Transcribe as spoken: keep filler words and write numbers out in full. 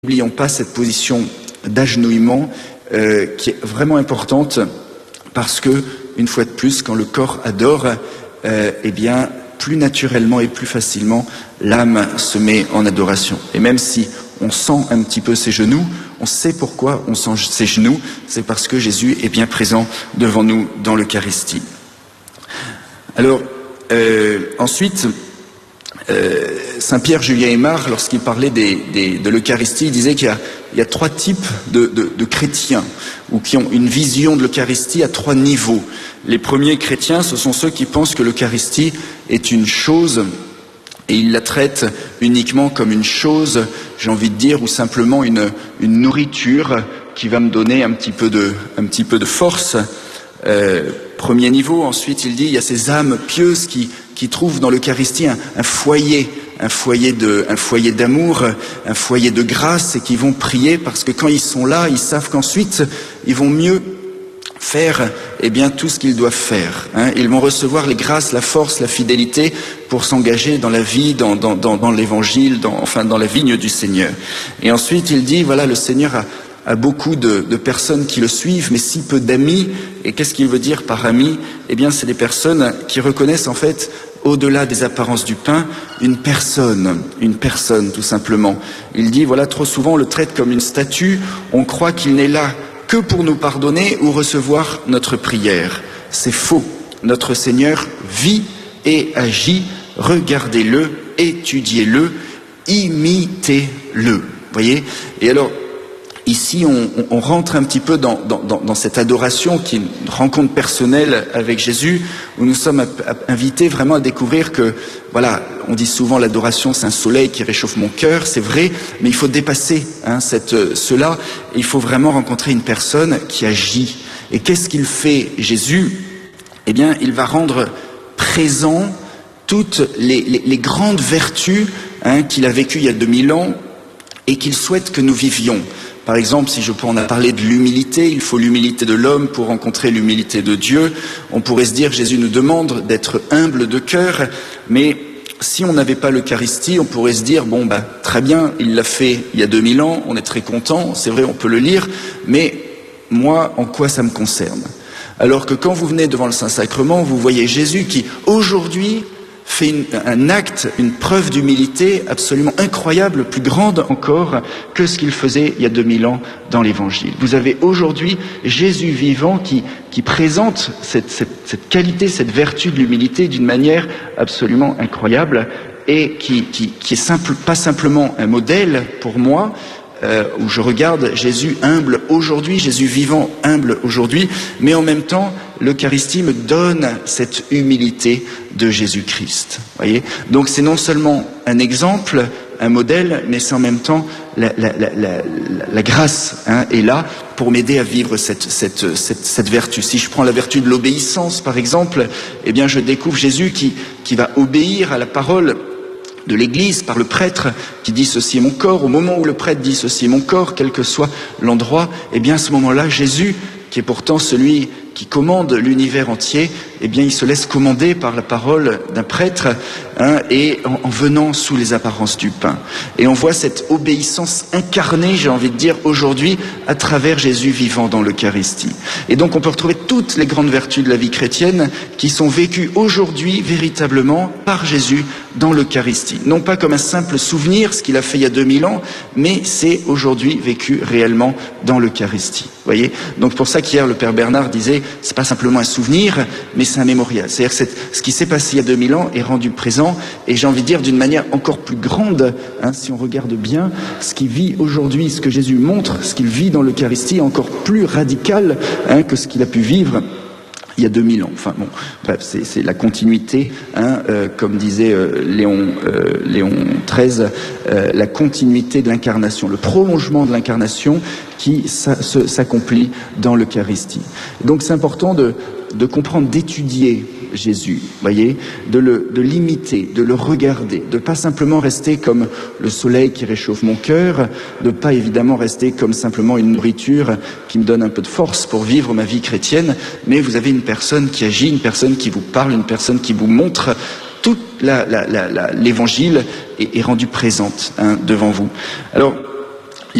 N'oublions pas cette position d'agenouillement euh, qui est vraiment importante parce que, une fois de plus, quand le corps adore, euh, eh bien, plus naturellement et plus facilement, l'âme se met en adoration. Et même si on sent un petit peu ses genoux, on sait pourquoi on sent ses genoux, c'est parce que Jésus est bien présent devant nous dans l'Eucharistie. Alors, euh, ensuite, euh, Saint Pierre Julien Aymar, lorsqu'il parlait des, des, de l'Eucharistie, il disait qu'il y a, il y a trois types de, de, de chrétiens, ou qui ont une vision de l'Eucharistie à trois niveaux. Les premiers chrétiens, ce sont ceux qui pensent que l'Eucharistie est une chose, et ils la traitent uniquement comme une chose, j'ai envie de dire, ou simplement une, une nourriture qui va me donner un petit peu de, un petit peu de force. Euh, premier niveau. Ensuite, il dit, il y a ces âmes pieuses qui, qui trouvent dans l'Eucharistie un, un foyer, un foyer de, un foyer d'amour, un foyer de grâce, et qui vont prier parce que quand ils sont là, ils savent qu'ensuite, ils vont mieux faire, eh bien, tout ce qu'ils doivent faire. Hein. Ils vont recevoir les grâces, la force, la fidélité pour s'engager dans la vie, dans, dans, dans, dans l'Évangile, dans, enfin, dans la vigne du Seigneur. Et ensuite, il dit, voilà, le Seigneur a à beaucoup de, de personnes qui le suivent, mais si peu d'amis. Et qu'est-ce qu'il veut dire par amis? Eh bien, c'est des personnes qui reconnaissent en fait, au-delà des apparences du pain, une personne, une personne tout simplement. Il dit, voilà, trop souvent on le traite comme une statue, on croit qu'il n'est là que pour nous pardonner ou recevoir notre prière. C'est faux. Notre Seigneur vit et agit, regardez-le, étudiez-le, imitez-le. Voyez? Et alors, ici, on, on rentre un petit peu dans, dans, dans cette adoration qui est une rencontre personnelle avec Jésus, où nous sommes invités vraiment à découvrir que, voilà, on dit souvent l'adoration c'est un soleil qui réchauffe mon cœur, c'est vrai, mais il faut dépasser hein, cette, cela, et il faut vraiment rencontrer une personne qui agit. Et qu'est-ce qu'il fait, Jésus? Eh bien, il va rendre présent toutes les, les, les grandes vertus hein, qu'il a vécues il y a deux mille ans et qu'il souhaite que nous vivions. Par exemple, si je peux en parler de l'humilité, il faut l'humilité de l'homme pour rencontrer l'humilité de Dieu. On pourrait se dire, Jésus nous demande d'être humble de cœur, mais si on n'avait pas l'Eucharistie, on pourrait se dire, bon, bah, très bien, il l'a fait il y a deux mille ans, on est très content, c'est vrai, on peut le lire, mais moi, en quoi ça me concerne? Alors que quand vous venez devant le Saint-Sacrement, vous voyez Jésus qui, aujourd'hui, fait une, un acte, une preuve d'humilité absolument incroyable, plus grande encore que ce qu'il faisait il y a deux mille ans dans l'Évangile. Vous avez aujourd'hui Jésus vivant qui, qui présente cette, cette, cette qualité, cette vertu de l'humilité d'une manière absolument incroyable et qui, qui, qui est simple, pas simplement un modèle pour moi, Euh, où je regarde Jésus humble aujourd'hui, Jésus vivant humble aujourd'hui, mais en même temps, l'Eucharistie me donne cette humilité de Jésus-Christ. Voyez ? Donc c'est non seulement un exemple, un modèle, mais c'est en même temps la, la, la, la, la grâce hein, est là pour m'aider à vivre cette, cette, cette, cette vertu. Si je prends la vertu de l'obéissance, par exemple, eh bien je découvre Jésus qui, qui va obéir à la parole de l'Église par le prêtre qui dit ceci est mon corps. Au moment où le prêtre dit ceci est mon corps, quel que soit l'endroit, eh bien à ce moment-là, Jésus, qui est pourtant celui qui commande l'univers entier, eh bien il se laisse commander par la parole d'un prêtre hein, et en, en venant sous les apparences du pain. Et on voit cette obéissance incarnée, j'ai envie de dire, aujourd'hui à travers Jésus vivant dans l'Eucharistie. Et donc on peut retrouver toutes les grandes vertus de la vie chrétienne qui sont vécues aujourd'hui véritablement par Jésus dans l'Eucharistie. Non pas comme un simple souvenir, ce qu'il a fait il y a deux mille ans, mais c'est aujourd'hui vécu réellement dans l'Eucharistie. Voyez ? Donc pour ça qu'hier le Père Bernard disait c'est pas simplement un souvenir, mais c'est un mémorial. C'est-à-dire que ce qui s'est passé il y a deux mille ans est rendu présent, et j'ai envie de dire d'une manière encore plus grande, hein, si on regarde bien, ce qui vit aujourd'hui, ce que Jésus montre, ce qu'il vit dans l'Eucharistie est encore plus radical hein, que ce qu'il a pu vivre il y a deux mille ans. Enfin bon, bref, c'est, c'est la continuité, hein, euh, comme disait euh, Léon, euh, Léon treize, euh, la continuité de l'incarnation, le prolongement de l'incarnation qui sa, se, s'accomplit dans l'Eucharistie. Donc c'est important de, de comprendre, d'étudier Jésus, voyez, de le, de l'imiter, de le regarder, de pas simplement rester comme le soleil qui réchauffe mon cœur, de pas évidemment rester comme simplement une nourriture qui me donne un peu de force pour vivre ma vie chrétienne, mais vous avez une personne qui agit, une personne qui vous parle, une personne qui vous montre toute la, la, la, la, l'évangile est, est rendu présente hein, devant vous. Alors,